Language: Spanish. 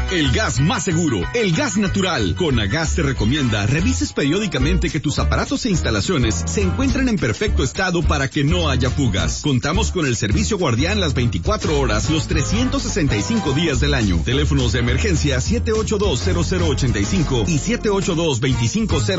el gas más seguro, el gas natural. Conagas te recomienda revises periódicamente que tus aparatos e instalaciones se encuentren en perfecto estado para que no haya fugas. Contamos con el servicio guardián las 24 horas, los 365 días del año. Teléfonos de emergencia 782-0085 y 782-2500.